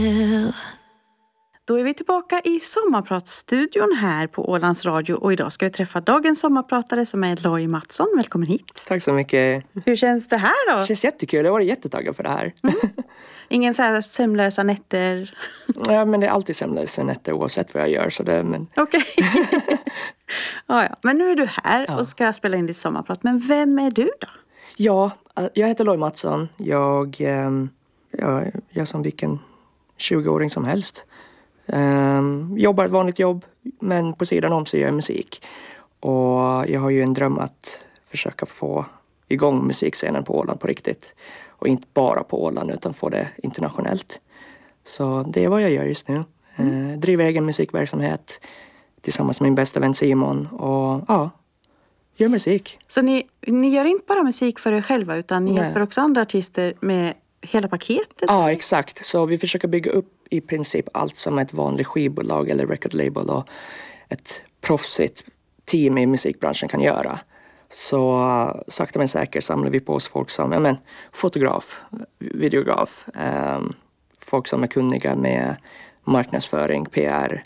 Då är vi tillbaka i Sommarpratsstudion här på Ålands Radio och idag ska vi träffa dagens sommarpratare som är Eloy Mattsson. Välkommen hit. Tack så mycket. Hur känns det här då? Det känns jättekul, jag var jättetaggad för det här. Ingen så här sömnlösa nätter? Ja, men det är alltid sömnlösa nätter oavsett vad jag gör. Så det, men... Okej. Ja. Men nu är du här och ska spela in ditt sommarprat. Men vem är du då? Ja, jag heter Eloy Mattsson. Jag är som vilken 20-åring som helst. Jobbar ett vanligt jobb, men på sidan om så gör jag musik. Och jag har ju en dröm att försöka få igång musikscenen på Åland på riktigt. Och inte bara på Åland utan få det internationellt. Så det är vad jag gör just nu. Driver egen musikverksamhet tillsammans med min bästa vän Simon. Och gör musik. Så ni gör inte bara musik för er själva utan ni hjälper också andra artister med hela paketet? Ja, exakt. Så vi försöker bygga upp i princip allt som ett vanligt skivbolag eller record label och ett proffsigt team i musikbranschen kan göra. Så sakta men säkert samlar vi på oss folk som fotograf, videograf, folk som är kunniga med marknadsföring, PR.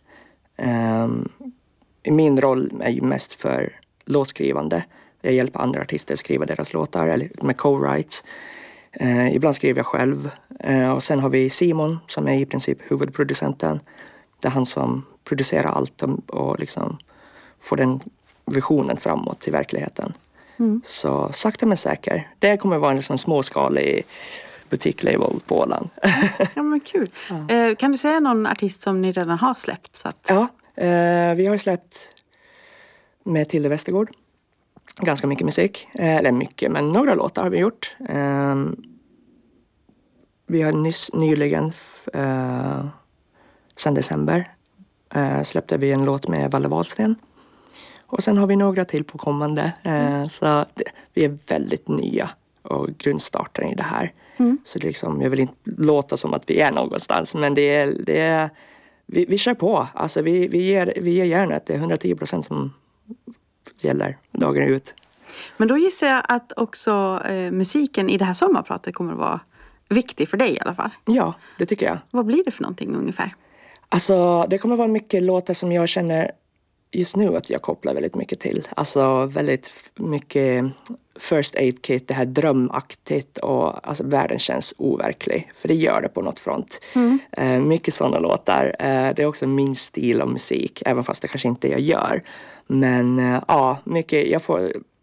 Min roll är ju mest för låtskrivande. Jag hjälper andra artister skriva deras låtar eller med co-writes. Ibland skriver jag själv. Och sen har vi Simon som är i princip huvudproducenten. Det är han som producerar allt och liksom får den visionen framåt till verkligheten. Så sakta men säkert. Det kommer vara en liksom småskalig butiklabel på Åland. Ja, men kul. Ja. Kan du säga någon artist som ni redan har släppt? Så att... Ja, vi har släppt med Tilde Westergård. Ganska mycket musik. Eller mycket, men några låtar har vi gjort. Vi har nyligen, sedan december, släppte vi en låt med Valle Wahlsten. Och sen har vi några till på kommande. Så vi är väldigt nya och grundstartare i det här. Så det liksom, jag vill inte låta som att vi är någonstans. Men vi kör på. Alltså vi ger järnet. Det är 110% som gäller dagen ut. Men då gissar jag att också musiken i det här sommarpratet kommer att vara viktig för dig i alla fall. Ja, det tycker jag. Vad blir det för någonting ungefär? Alltså det kommer vara mycket låtar som jag känner just nu att jag kopplar väldigt mycket till. Alltså väldigt mycket First Aid Kit, det här drömaktigt och alltså världen känns overklig. För det gör det på något front. Mycket sådana låtar. Det är också min stil av musik, även fast det kanske inte jag gör. Men mycket, jag får